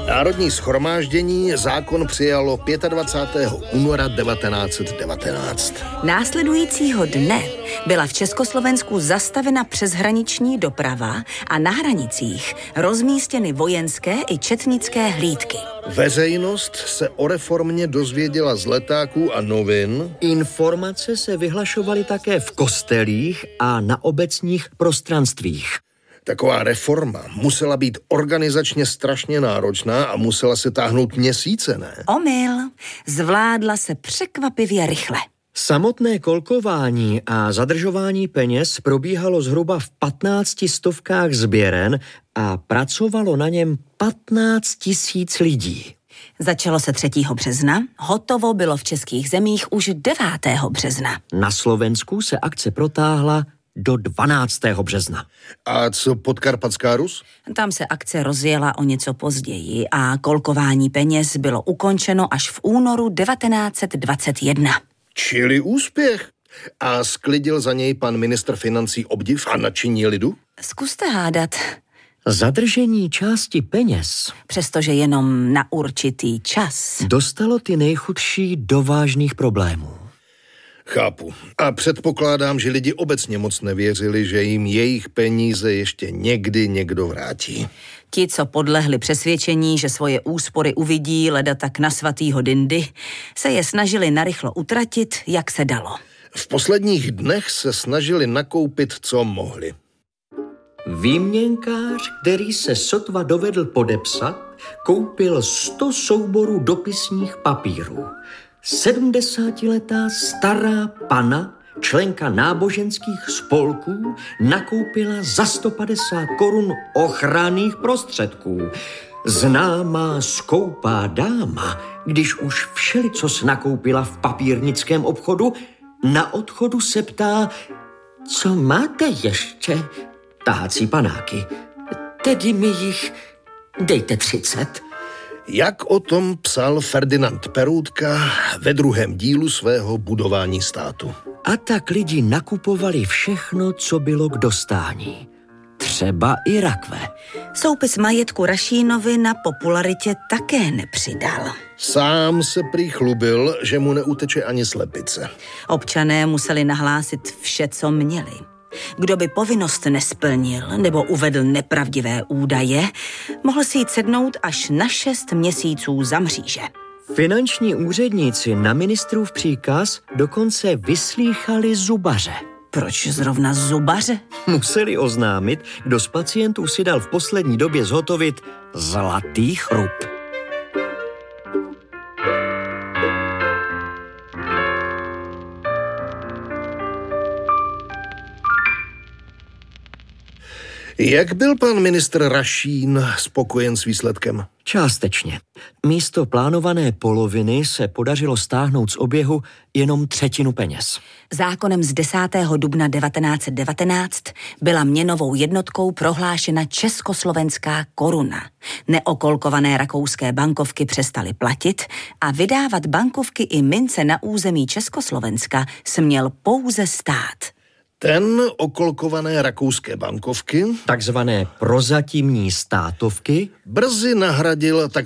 Národní shromáždění zákon přijalo 25. února 1919. Následujícího dne byla v Československu zastavena přeshraniční doprava a na hranicích rozmístěny vojenské i četnické hlídky. Veřejnost se o reformě dozvěděla z letáků a novin. Informace se vyhlašovaly také v kostelích a na obecních prostranstvích. Taková reforma musela být organizačně strašně náročná a musela se táhnout měsíce, ne? Omyl. Zvládla se překvapivě rychle. Samotné kolkování a zadržování peněz probíhalo zhruba v 15 stovkách sběren a pracovalo na něm 15 000 lidí. Začalo se 3. března, hotovo bylo v českých zemích už 9. března. Na Slovensku se akce protáhla do 12. března. A co Podkarpatská Rus? Tam se akce rozjela o něco později a kolkování peněz bylo ukončeno až v únoru 1921. Čili úspěch. A sklidil za něj pan ministr financí obdiv a nadšení lidu? Zkuste hádat. Zadržení části peněz, Přestože jenom na určitý čas. dostalo ty nejchudší do vážných problémů. Chápu. A předpokládám, že lidi obecně moc nevěřili, že jim jejich peníze ještě někdy někdo vrátí. Ti, co podlehli přesvědčení, že svoje úspory uvidí leda tak na svatýho Dindy, se je snažili narychlo utratit, jak se dalo. V posledních dnech se snažili nakoupit, co mohli. Výměnkář, který se sotva dovedl podepsat, koupil 100 souborů dopisních papírů. 70letá stará pana, členka náboženských spolků, nakoupila za 150 korun ochranných prostředků. Známá skoupá dáma, když už všelicos nakoupila v papírnickém obchodu, na odchodu se ptá, co máte ještě? Tahací panáky. Tedy mi jich dejte 30. Jak o tom psal Ferdinand Peroutka ve 2. dílu svého Budování státu. A tak lidi nakupovali všechno, co bylo k dostání. Třeba i rakve. Soupis majetku Rašínovi na popularitě také nepřidal. Sám se prý chlubil, že mu neuteče ani slepice. Občané museli nahlásit vše, co měli. Kdo by povinnost nesplnil nebo uvedl nepravdivé údaje, mohl si jít sednout až na 6 měsíců za mříže. Finanční úředníci na ministrův příkaz dokonce vyslýchali zubaře. Proč zrovna zubaře? Museli oznámit, kdo z pacientů si dal v poslední době zhotovit zlatý chrup. Jak byl pan ministr Rašín spokojen s výsledkem? Částečně. Místo plánované poloviny se podařilo stáhnout z oběhu jenom 1/3 peněz. Zákonem z 10. dubna 1919 byla měnovou jednotkou prohlášena československá koruna. Neokolkované rakouské bankovky přestaly platit a vydávat bankovky i mince na území Československa směl pouze stát. Ten okolkované rakouské bankovky, Takzvané prozatímní státovky, brzy nahradil